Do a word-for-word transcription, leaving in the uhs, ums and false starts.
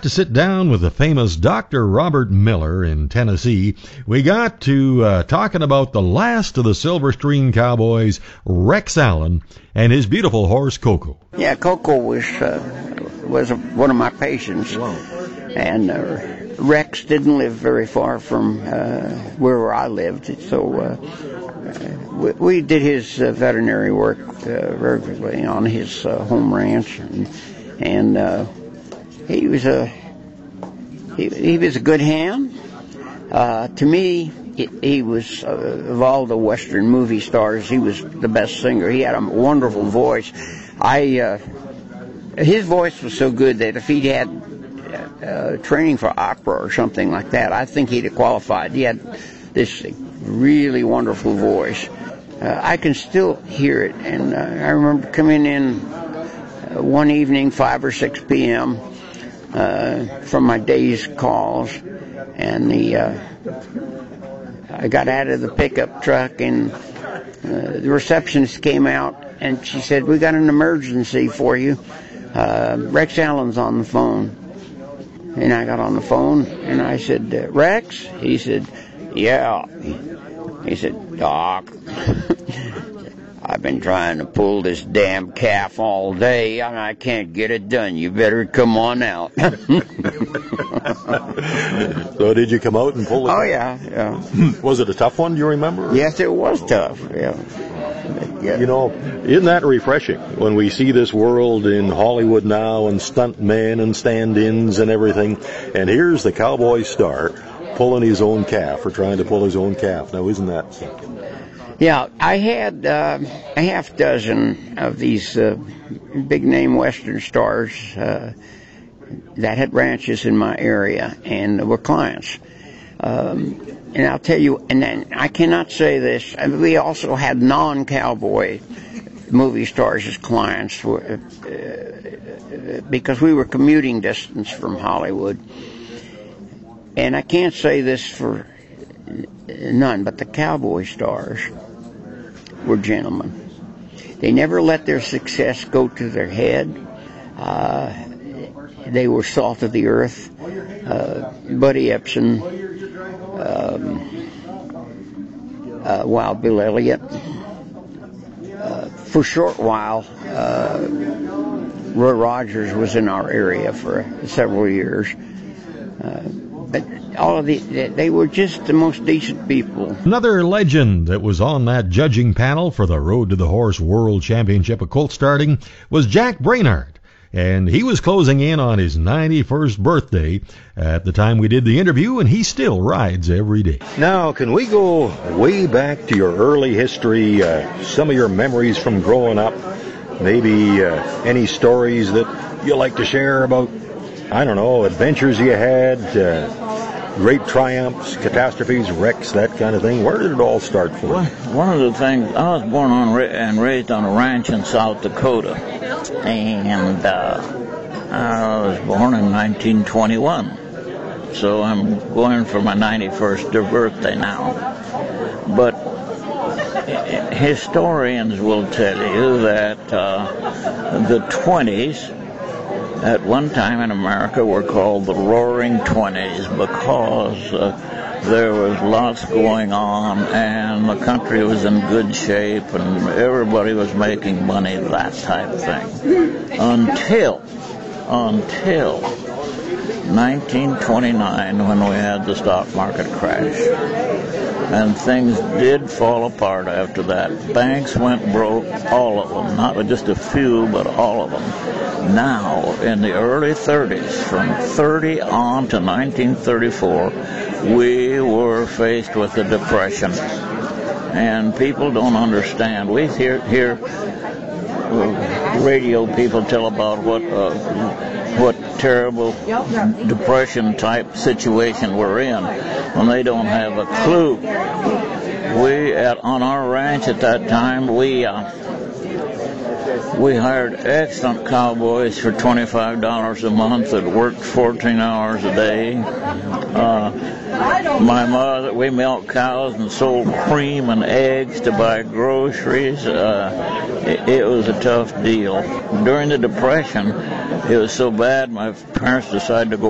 got to sit down with the famous Doctor Robert Miller in Tennessee. We got to uh, talking about the last of the Silver Screen Cowboys, Rex Allen, and his beautiful horse, Coco. Yeah, Coco was uh, was a, one of my patients. Wow. And uh, Rex didn't live very far from uh, where I lived, so uh, we, we did his uh, veterinary work uh, regularly on his uh, home ranch, and, and uh, he was a he, he was a good hand. Uh, to me, he, he was uh, of all the Western movie stars, he was the best singer. He had a wonderful voice. I uh, his voice was so good that if he'd had Uh, training for opera or something like that, I think he'd have qualified. He had this really wonderful voice. Uh, I can still hear it, and uh, I remember coming in uh, one evening, five or six p.m. Uh, from my day's calls, and the uh, I got out of the pickup truck, and uh, the receptionist came out, and she said, "We got an emergency for you. Uh, Rex Allen's on the phone." And I got on the phone, and I said, uh, Rex? He said, yeah. He said, Doc, I've been trying to pull this damn calf all day, and I can't get it done. You better come on out. So did you come out and pull it? Oh, yeah, yeah. Was it a tough one, do you remember? Yes, it was tough, yeah. Yeah. You know, isn't that refreshing when we see this world in Hollywood now and stuntmen and stand-ins and everything, and here's the cowboy star pulling his own calf or trying to pull his own calf. Now, isn't that something? Yeah, I had uh, a half dozen of these uh, big-name Western stars uh, that had ranches in my area and were clients. Um, and I'll tell you, and then I cannot say this, I mean, we also had non-cowboy movie stars as clients uh, uh, because we were commuting distance from Hollywood. And I can't say this for none, but the cowboy stars were gentlemen. They never let their success go to their head. Uh, they were salt of the earth. Uh, Buddy Epson, Um, uh, Wild Bill Elliott. Uh, for a short while, uh, Roy Rogers was in our area for several years. Uh, but all of the, they were just the most decent people. Another legend that was on that judging panel for the Road to the Horse World Championship of Colt Starting was Jack Brainerd. And he was closing in on his ninety-first birthday at the time we did the interview, and he still rides every day. Now, can we go way back to your early history, uh, some of your memories from growing up, maybe uh, any stories that you like to share about, I don't know, adventures you had, uh, great triumphs, catastrophes, wrecks, that kind of thing? Where did it all start for you? Well, one of the things, I was born on and raised on a ranch in South Dakota. And uh, I was born in nineteen twenty-one, so I'm going for my ninety-first birthday now. But historians will tell you that uh, the twenties at one time in America were called the Roaring Twenties because uh, there was lots going on and the country was in good shape and everybody was making money, that type of thing. Until, until nineteen twenty-nine, when we had the stock market crash. And things did fall apart after that. Banks went broke, all of them, not just a few, but all of them. Now, in the early thirties, from thirty on to nineteen thirty-four, we were faced with a depression. And people don't understand. We hear, hear radio people tell about what uh, what terrible depression-type situation we're in when they don't have a clue. We, at, on our ranch at that time, we... Uh, We hired excellent cowboys for twenty-five dollars a month that worked fourteen hours a day. Uh, my mother, we milked cows and sold cream and eggs to buy groceries. Uh, it, it was a tough deal. During the Depression, it was so bad my parents decided to go